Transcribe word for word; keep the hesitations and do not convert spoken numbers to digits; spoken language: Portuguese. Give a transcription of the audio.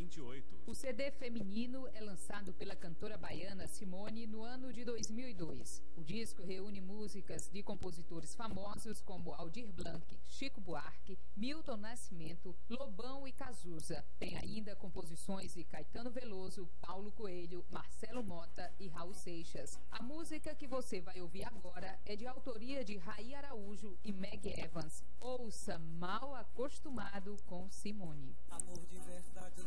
vinte e oito. O C D Feminino é lançado pela cantora baiana Simone no ano de dois mil e dois. O disco reúne músicas de compositores famosos como Aldir Blanc, Chico Buarque, Milton Nascimento, Lobão e Cazuza. Tem ainda composições de Caetano Veloso, Paulo Coelho, Marcelo Mota e Raul Seixas. A música que você vai ouvir agora é de autoria de Raí Araújo e Meg Evans. Ouça Mal Acostumado com Simone. Amor de verdade.